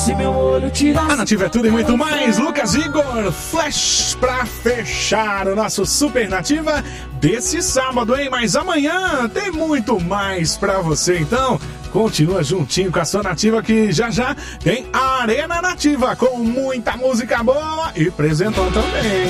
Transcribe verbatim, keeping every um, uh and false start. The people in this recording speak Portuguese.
Se meu olho tirasse... A Nativa é tudo e muito mais. Lucas Igor, Flash pra fechar o nosso Super Nativa desse sábado, hein? Mas amanhã tem muito mais pra você, então continua juntinho com a sua Nativa, que já já tem Arena Nativa com muita música boa e presentão também.